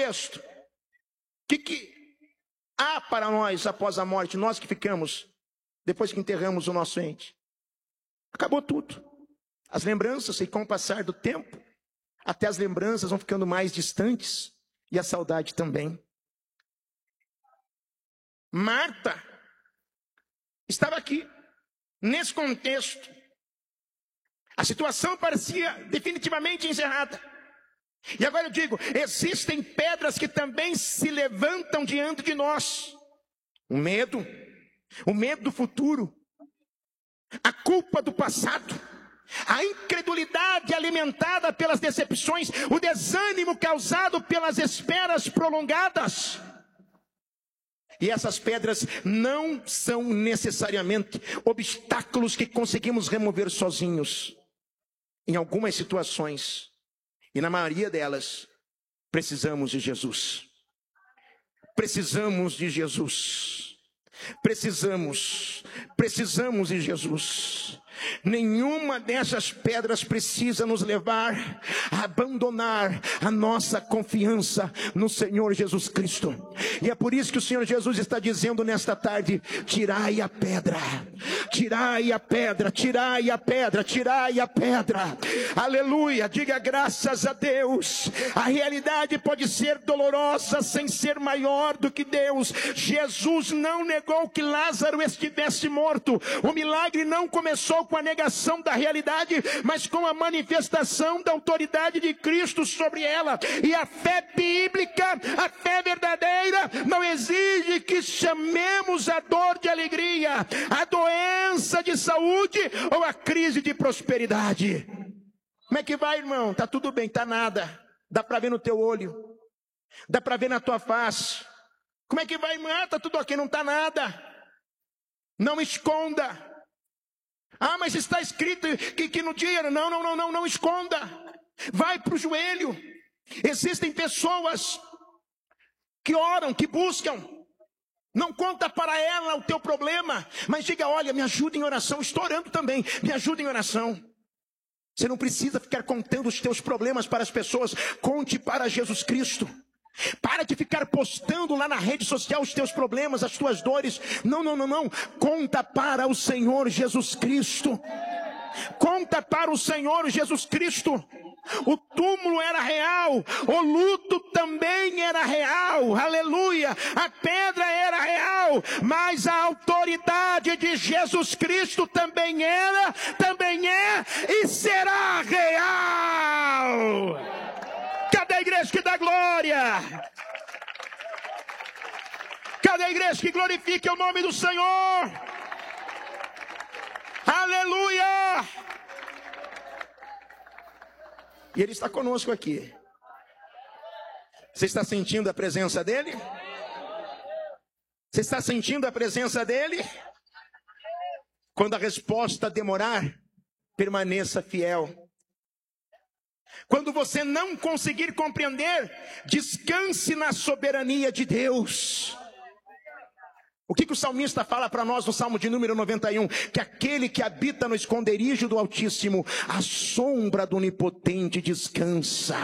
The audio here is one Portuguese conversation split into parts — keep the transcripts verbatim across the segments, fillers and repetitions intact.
contexto, o que, que há para nós após a morte, nós que ficamos, depois que enterramos o nosso ente? Acabou tudo. As lembranças, e com o passar do tempo, até as lembranças vão ficando mais distantes, e a saudade também. Marta estava aqui, nesse contexto. A situação parecia definitivamente encerrada. E agora eu digo, existem pedras que também se levantam diante de nós. O medo, o medo do futuro, a culpa do passado, a incredulidade alimentada pelas decepções, o desânimo causado pelas esperas prolongadas. E essas pedras não são necessariamente obstáculos que conseguimos remover sozinhos. Em algumas situações, e na maioria delas, precisamos de Jesus. Precisamos de Jesus. Precisamos, precisamos de Jesus. Nenhuma dessas pedras precisa nos levar a abandonar a nossa confiança no Senhor Jesus Cristo. E é por isso que o Senhor Jesus está dizendo nesta tarde: tirai a pedra, tirai a pedra, tirai a pedra, tirai a pedra. Aleluia, diga graças a Deus. A realidade pode ser dolorosa sem ser maior do que Deus. Jesus não negou que Lázaro estivesse morto. O milagre não começou com a negação da realidade, mas com a manifestação da autoridade de Cristo sobre ela. E a fé bíblica, a fé verdadeira, não exige que chamemos a dor de alegria, a doença de saúde ou a crise de prosperidade. Como é que vai, irmão? Tá tudo bem, tá nada. Dá para ver no teu olho, dá para ver na tua face. Como é que vai, irmão? Ah, tá tudo ok, não tá nada. Não esconda. Ah, mas está escrito que, que no dia... Não, não, não, não, não esconda. Vai para o joelho. Existem pessoas que oram, que buscam. Não conta para ela o teu problema, mas diga: olha, me ajuda em oração. Estou orando também, me ajuda em oração. Você não precisa ficar contando os teus problemas para as pessoas. Conte para Jesus Cristo. Para de ficar postando lá na rede social os teus problemas, as tuas dores. Não, não, não, não. Conta para o Senhor Jesus Cristo. Conta para o Senhor Jesus Cristo. O túmulo era real, o luto também era real, aleluia. A pedra era real, mas a autoridade de Jesus Cristo também era, também é e será real. Cadê a igreja que dá glória? Cadê a igreja que glorifica o nome do Senhor? Aleluia! E Ele está conosco aqui. Você está sentindo a presença dEle? Você está sentindo a presença dEle? Quando a resposta demorar, permaneça fiel. Quando você não conseguir compreender, descanse na soberania de Deus. O que, que o salmista fala para nós no Salmo de número noventa e um? Que aquele que habita no esconderijo do Altíssimo, a sombra do Onipotente descansa.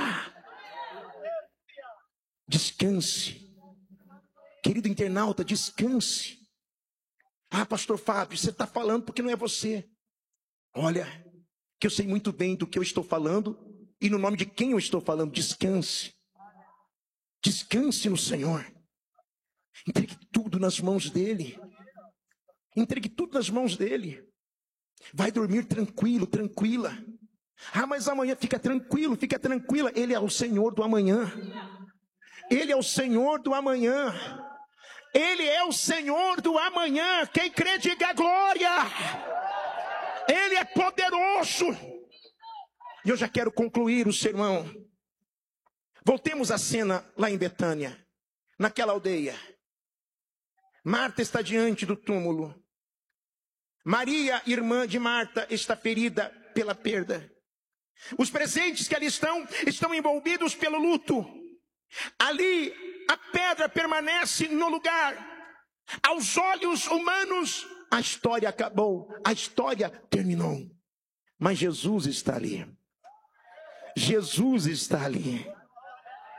Descanse. Querido internauta, descanse. Ah, pastor Fábio, você está falando porque não é você. Olha, que eu sei muito bem do que eu estou falando e no nome de quem eu estou falando. Descanse. Descanse no Senhor. Entregue tudo nas mãos dEle. Entregue tudo nas mãos dEle. Vai dormir tranquilo, tranquila. Ah, mas amanhã, fica tranquilo, fica tranquila. Ele é o Senhor do amanhã. Ele é o Senhor do amanhã. Ele é o Senhor do amanhã. Quem crê, diga glória. Ele é poderoso. E eu já quero concluir o sermão. Voltemos à cena lá em Betânia, naquela aldeia. Marta está diante do túmulo. Maria, irmã de Marta, está ferida pela perda. Os presentes que ali estão, estão envolvidos pelo luto. Ali, a pedra permanece no lugar. Aos olhos humanos, a história acabou. A história terminou. Mas Jesus está ali. Jesus está ali.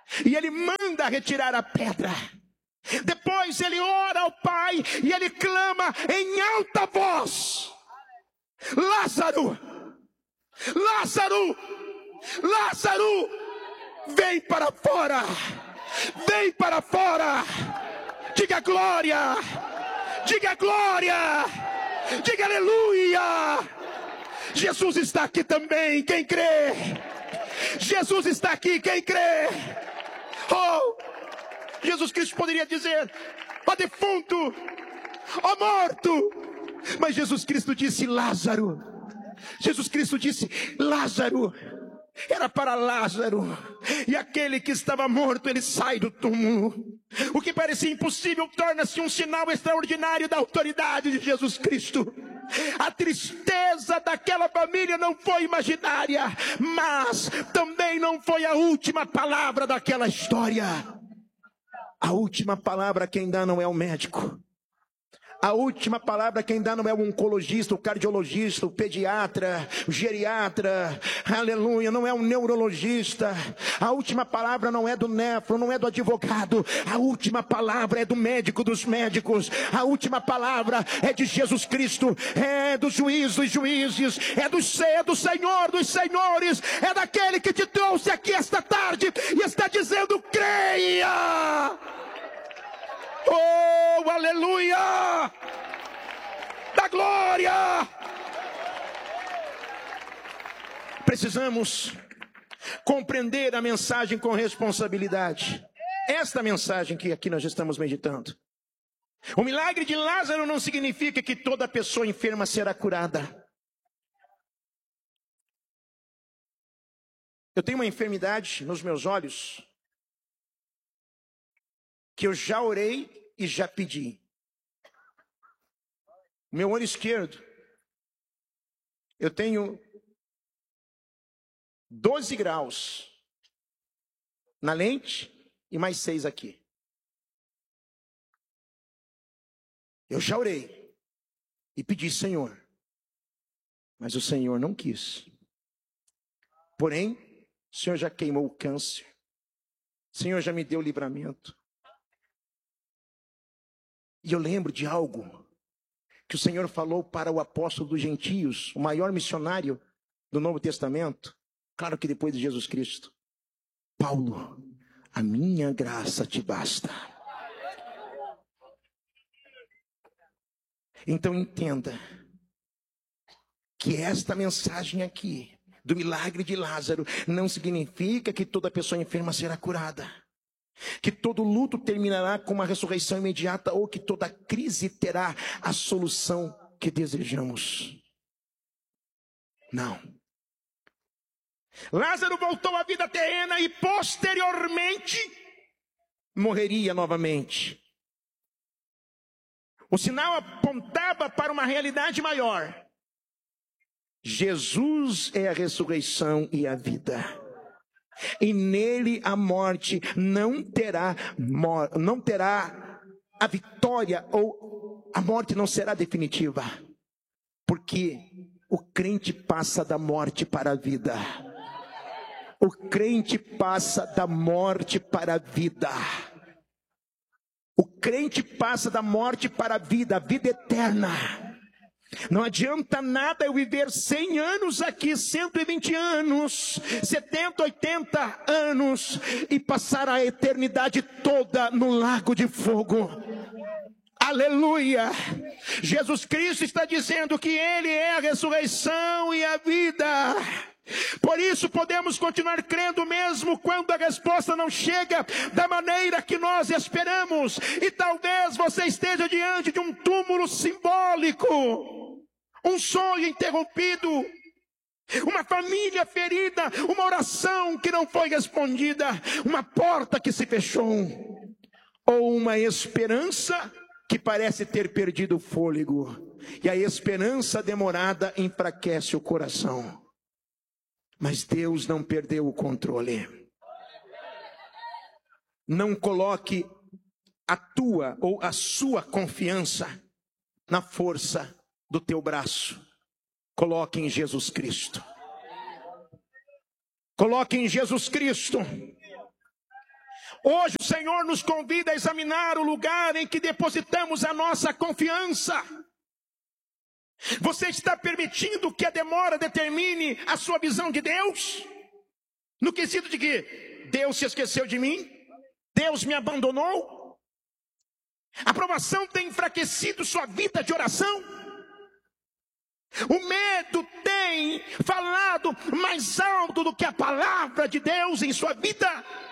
e ele manda retirar a pedra. Depois ele ora ao Pai e ele clama em alta voz: Lázaro, Lázaro, Lázaro, vem para fora, vem para fora. Diga glória, diga glória, diga aleluia. Jesus está aqui também, quem crê? Jesus está aqui, quem crê? Oh, Jesus Cristo poderia dizer: ó defunto, ó morto. Mas Jesus Cristo disse: Lázaro. Jesus Cristo disse: Lázaro. Era para Lázaro. E aquele que estava morto, ele sai do túmulo. O que parecia impossível torna-se um sinal extraordinário da autoridade de Jesus Cristo. A tristeza daquela família não foi imaginária, mas também não foi a última palavra daquela história. A última palavra quem dá não é o médico. A última palavra quem dá não é o oncologista, o cardiologista, o pediatra, o geriatra, aleluia, não é o neurologista. A última palavra não é do nefro, não é do advogado. A última palavra é do médico dos médicos. A última palavra é de Jesus Cristo, é do juiz dos juízes, é do, é do Senhor dos senhores, é daquele que te trouxe aqui esta tarde e está dizendo: creia! Oh, aleluia! Da glória! Precisamos compreender a mensagem com responsabilidade. Esta mensagem que aqui nós estamos meditando. O milagre de Lázaro não significa que toda pessoa enferma será curada. Eu tenho uma enfermidade nos meus olhos que eu já orei e já pedi. Meu olho esquerdo, eu tenho doze graus na lente e mais seis aqui. Eu já orei e pedi: Senhor, mas o Senhor não quis. Porém, o Senhor já queimou o câncer. O Senhor já me deu livramento. E eu lembro de algo que o Senhor falou para o apóstolo dos gentios, o maior missionário do Novo Testamento, claro que depois de Jesus Cristo: Paulo, a minha graça te basta. Então entenda que esta mensagem aqui, do milagre de Lázaro, não significa que toda pessoa enferma será curada, que todo luto terminará com uma ressurreição imediata, ou que toda crise terá a solução que desejamos. Não. Lázaro voltou à vida terrena e posteriormente morreria novamente. O sinal apontava para uma realidade maior. Jesus é a ressurreição e a vida. E nele a morte não terá, não terá a vitória, ou a morte não será definitiva. Porque o crente passa da morte para a vida. O crente passa da morte para a vida. O crente passa da morte para a vida, a vida eterna. Não adianta nada eu viver cem anos aqui, cento e vinte anos, setenta, oitenta anos, e passar a eternidade toda no lago de fogo. Aleluia! Jesus Cristo está dizendo que Ele é a ressurreição e a vida. Por isso podemos continuar crendo mesmo quando a resposta não chega da maneira que nós esperamos. E talvez você esteja diante de um túmulo simbólico, um sonho interrompido, uma família ferida, uma oração que não foi respondida, uma porta que se fechou, ou uma esperança que parece ter perdido o fôlego. E a esperança demorada enfraquece o coração. Mas Deus não perdeu o controle. Não coloque a tua ou a sua confiança na força do teu braço. Coloque em Jesus Cristo. Coloque em Jesus Cristo. Hoje o Senhor nos convida a examinar o lugar em que depositamos a nossa confiança. Você está permitindo que a demora determine a sua visão de Deus? No quesito de que Deus se esqueceu de mim? Deus me abandonou? A provação tem enfraquecido sua vida de oração? O medo tem falado mais alto do que a palavra de Deus em sua vida?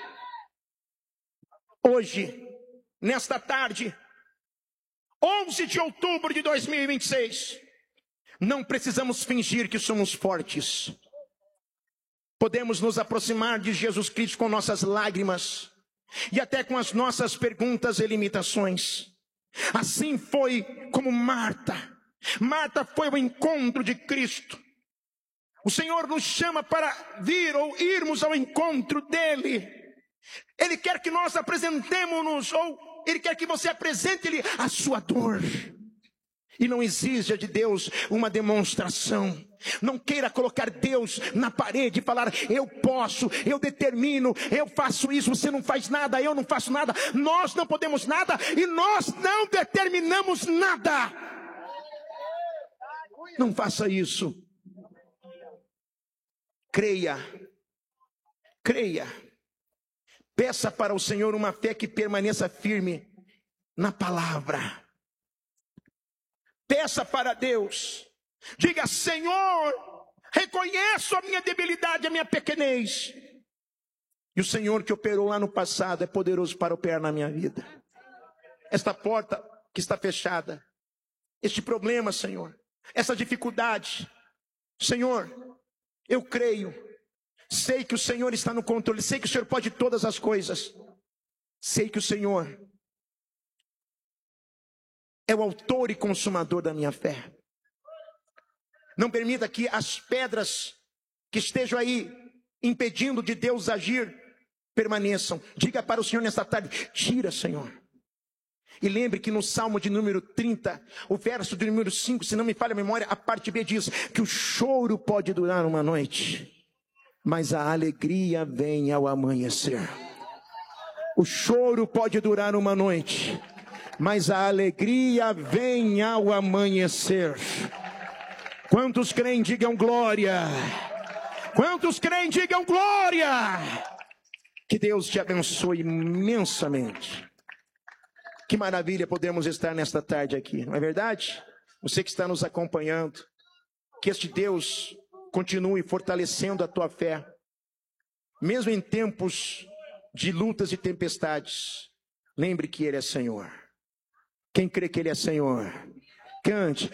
Hoje, nesta tarde, onze de outubro de dois mil e vinte e seis, não precisamos fingir que somos fortes. Podemos nos aproximar de Jesus Cristo com nossas lágrimas e até com as nossas perguntas e limitações. Assim foi como Marta. Marta foi ao encontro de Cristo. O Senhor nos chama para vir ou irmos ao encontro dele. Ele quer que nós apresentemos-nos, ou Ele quer que você apresente-lhe a sua dor. E não exija de Deus uma demonstração. Não queira colocar Deus na parede e falar: eu posso, eu determino, eu faço isso, você não faz nada, eu não faço nada. Nós não podemos nada e nós não determinamos nada. Não faça isso. Creia. Creia. Peça para o Senhor uma fé que permaneça firme na palavra. Peça para Deus. Diga: Senhor, reconheço a minha debilidade, a minha pequenez. E o Senhor que operou lá no passado é poderoso para operar na minha vida. Esta porta que está fechada, este problema, Senhor, essa dificuldade, Senhor, eu creio. Sei que o Senhor está no controle. Sei que o Senhor pode todas as coisas. Sei que o Senhor é o autor e consumador da minha fé. Não permita que as pedras que estejam aí impedindo de Deus agir permaneçam. Diga para o Senhor nesta tarde: tira, Senhor. E lembre que no Salmo de número trinta, o verso de número cinco, se não me falha a memória, a parte B diz que o choro pode durar uma noite, mas a alegria vem ao amanhecer. O choro pode durar uma noite, mas a alegria vem ao amanhecer. Quantos creem, digam glória. Quantos creem, digam glória. Que Deus te abençoe imensamente. Que maravilha podemos estar nesta tarde aqui, não é verdade? Você que está nos acompanhando, que este Deus continue fortalecendo a tua fé, mesmo em tempos de lutas e tempestades. Lembre que Ele é Senhor. Quem crê que Ele é Senhor, cante: